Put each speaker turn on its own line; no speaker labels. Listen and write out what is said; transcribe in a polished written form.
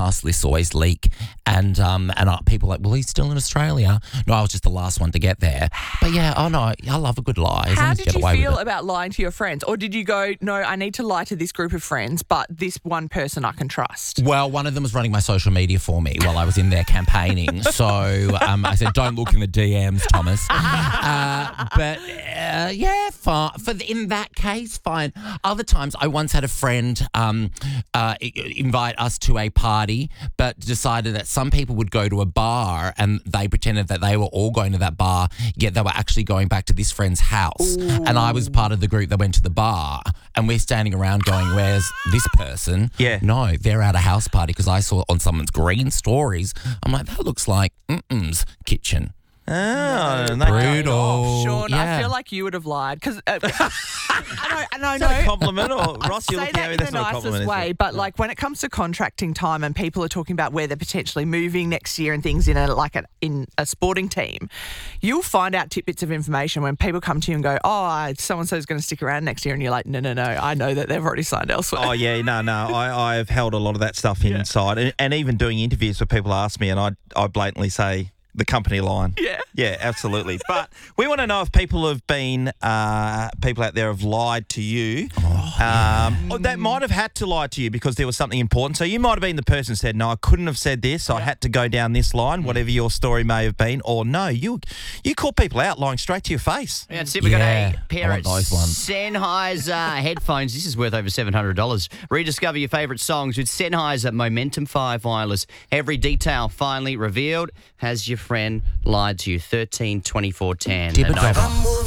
task lists always leak, and people are like, well, he's still in Australia. No, I was just the last one to get there. But yeah, I love a good lie.
How did you feel about lying to your friends? Or did you go, no, I need to lie to this group of friends, but this one person I can trust?
Well, one of them was running my social media for me while I was in there campaigning. So I said, don't look in the DMs, Thomas. Yeah, fine. In that case, fine. Other times, I once had a friend invite us to a party, but decided that some people would go to a bar and they pretended that they were all going to that bar, yet they were actually going back to this friend's house. Ooh. And I was part of the group that went to the bar, and we're standing around going, where's this person?
Yeah.
No, they're at a house party because I saw on someone's green stories. I'm like, that looks like kitchen.
Oh,
brutal.
Sean,
yeah.
I feel like you would have lied because I know.
Is that a compliment, or Ross? You're
say
looking
that
at me.
in
That's
the
not a
nicest
compliment.
way, but like when it comes to contracting time and people are talking about where they're potentially moving next year and things in a sporting team, you'll find out tidbits of information when people come to you and go, "Oh, so and so is going to stick around next year," and you're like, "No, I know that they've already signed elsewhere."
Oh yeah, no. I've held a lot of that stuff inside, and even doing interviews where people ask me, and I blatantly say the company line. Yeah, absolutely. But we want to know if people have been, people out there have lied to you. Or that might have had to lie to you because there was something important. So you might have been the person who said, no, I couldn't have said this. I had to go down this line, whatever your story may have been. Or no, you caught people out lying straight to your face.
Yeah, that's it. We've got a pair of
those ones.
Sennheiser headphones. This is worth over $700. Rediscover your favourite songs with Sennheiser Momentum 5 Wireless. Every detail finally revealed. Has your friend lied to you? 13 24 10.
Dibber-dobber.